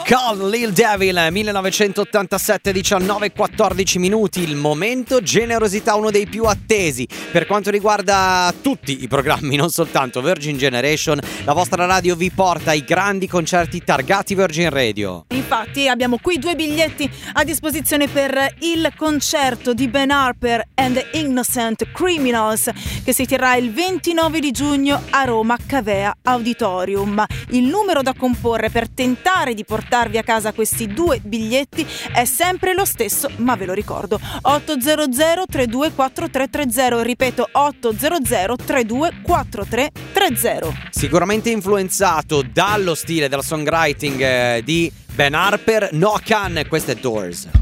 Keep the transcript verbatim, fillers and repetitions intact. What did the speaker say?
Con Lil Devil, millenovecentottantasette, diciannove e quattordici minuti, il momento generosità, uno dei più attesi per quanto riguarda tutti i programmi, non soltanto Virgin Generation. La vostra radio vi porta ai grandi concerti targati Virgin Radio. Infatti abbiamo qui due biglietti a disposizione per il concerto di Ben Harper and the Innocent Criminals, che si terrà il ventinove di giugno a Roma, Cavea Auditorium. Il numero da comporre per tentare di portarvi a casa questi due biglietti è sempre lo stesso, ma ve lo ricordo: otto zero zero tre due quattro tre tre zero, ripeto otto zero zero tre due quattro tre tre zero. Sicuramente influenzato dallo stile del songwriting eh, di Ben Harper, Noah Kahan, queste Doors.